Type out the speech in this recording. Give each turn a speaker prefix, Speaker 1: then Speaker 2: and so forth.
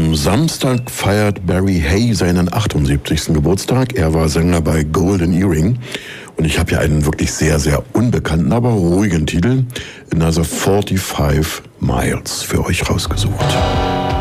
Speaker 1: Am Samstag feiert Barry Hay seinen 78. Geburtstag. Er war Sänger bei Golden Earring. Und ich habe hier einen wirklich sehr, sehr unbekannten, aber ruhigen Titel, Another 45 Miles, für euch rausgesucht.